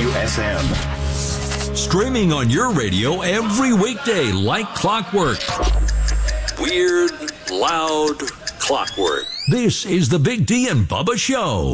WSM. Streaming on your radio every weekday like clockwork. Weird, loud clockwork. This is the Big D and Bubba Show.